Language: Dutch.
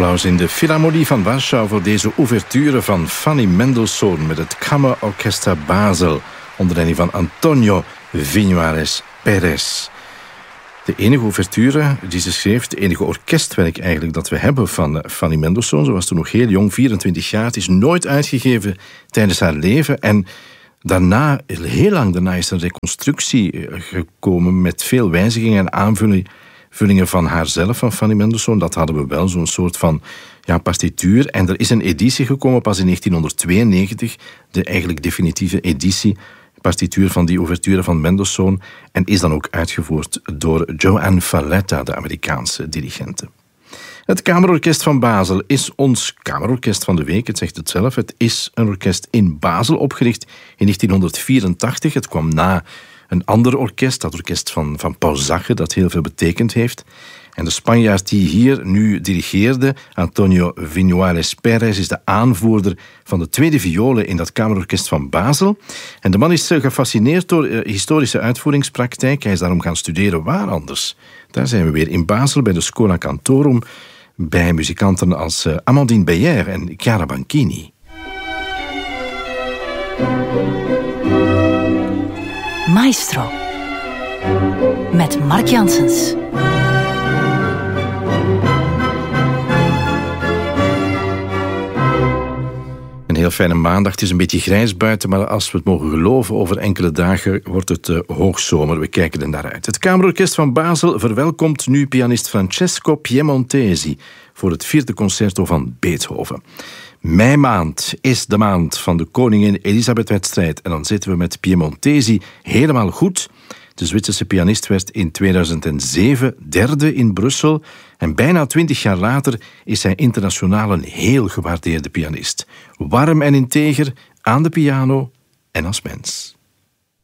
applaus in de Philharmonie van Warschau voor deze ouverture van Fanny Mendelssohn met het Kammerorchester Basel onder leiding van Antonio Viñuales Perez. De enige ouverture die ze schreef, het enige orkestwerk eigenlijk dat we hebben van Fanny Mendelssohn. Ze was toen nog heel jong, 24 jaar. Het is nooit uitgegeven tijdens haar leven. En daarna, heel lang daarna, is er een reconstructie gekomen met veel wijzigingen en aanvullingen van haarzelf, van Fanny Mendelssohn. Dat hadden we wel, zo'n soort van partituur. En er is een editie gekomen pas in 1992, de eigenlijk definitieve editie, partituur van die ouverture van Mendelssohn, en is dan ook uitgevoerd door Joan Falletta, de Amerikaanse dirigente. Het Kamerorkest van Basel is ons Kamerorkest van de week. Het zegt het zelf. Het is een orkest in Basel opgericht in 1984. Het kwam na een ander orkest, dat orkest van Paul Zache, dat heel veel betekend heeft. En de Spanjaard die hier nu dirigeerde, Antonio Viñuales Perez, is de aanvoerder van de tweede violen in dat Kamerorkest van Basel. En de man is gefascineerd door historische uitvoeringspraktijk. Hij is daarom gaan studeren. Waar anders? Daar zijn we weer in Basel, bij de Schola Cantorum, bij muzikanten als Amandine Beyer en Chiara Banchini. Maestro met Mark Janssens. Een heel fijne maandag. Het is een beetje grijs buiten, maar als we het mogen geloven, over enkele dagen wordt het hoogzomer. We kijken er naar uit. Het Kamerorkest van Basel verwelkomt nu pianist Francesco Piemontesi voor het 4e concerto van Beethoven. Meimaand is de maand van de Koningin Elisabeth-wedstrijd. En dan zitten we met Piemontesi helemaal goed. De Zwitserse pianist werd in 2007 derde in Brussel. En bijna 20 jaar later is hij internationaal een heel gewaardeerde pianist. Warm en integer, aan de piano en als mens.